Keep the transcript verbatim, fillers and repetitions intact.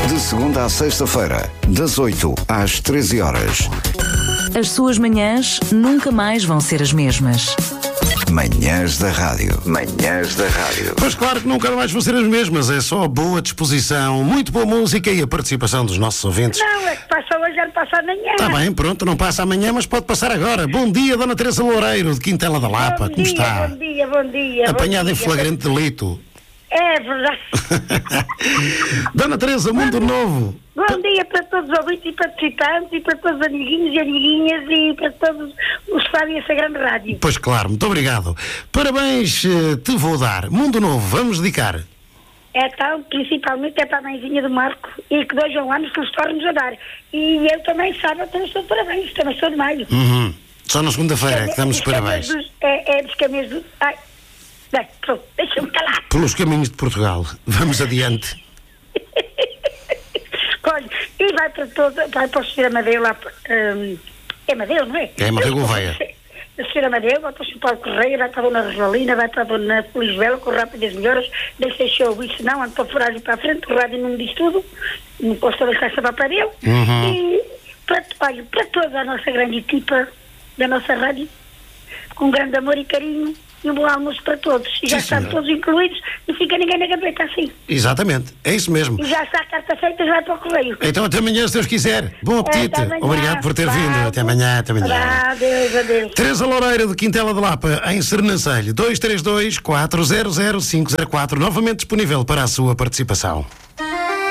De segunda à sexta-feira, das oito às treze horas. As suas manhãs nunca mais vão ser as mesmas. Manhãs da Rádio. Manhãs da Rádio. Pois claro que nunca mais vão ser as mesmas. É só boa disposição, muito boa música e a participação dos nossos ouvintes. Não, é que passa hoje, já não passa amanhã. Está bem, pronto, não passa amanhã, mas pode passar agora. Bom dia, Dona Teresa Loureiro, de Quintela da Lapa. Bom Como dia, está? Bom dia, bom dia. Apanhada bom em dia. flagrante delito. É verdade. Dona Teresa, Mundo Novo. Bom dia para todos os ouvintes e participantes e para todos os amiguinhos e amiguinhas e para todos os que fazem essa grande rádio. Pois claro, muito obrigado. Parabéns, eh, te vou dar. Mundo Novo, vamos dedicar. É tal, principalmente é para a mãezinha do Marco e que dois anos que nos tornos a dar. E eu também, sábado, também estou de parabéns, também sou de maio. Uhum. Só na segunda-feira que damos Dos caminhos parabéns. dos- É, é dos caminhos do... Ai, bem, pronto, deixa-me calar. Pelos caminhos de Portugal. Vamos adiante. Olha, e vai para todo, vai para o senhor Amadeu lá, hum, é Amadeu, não é? É Amadeu Gouveia. O senhor Amadeu, vai para o senhor Paulo Correia, vai para a dona Rosalina, vai para a dona Lisbela, com o Rápido das Melhoras, deixa se eu isso não, ando para furagem para a frente, o rádio não me diz tudo, não posso deixar essa para ele. Uhum. E para, olha, para toda a nossa grande equipa da nossa rádio, com grande amor e carinho, e um bom almoço para todos. E já Sim, estão senhora. todos incluídos, não fica ninguém na gaveta assim. Exatamente, é isso mesmo. E já está a carta feita, já vai para o correio. Então até amanhã, se Deus quiser. Bom apetite. Até amanhã. Obrigado por ter Vá. vindo. Até amanhã, até amanhã. Vá, adeus, adeus. Teresa Loureiro, de Quintela de Lapa, em Sernancelho. dois três dois, quatro zero zero, cinco zero quatro, novamente disponível para a sua participação.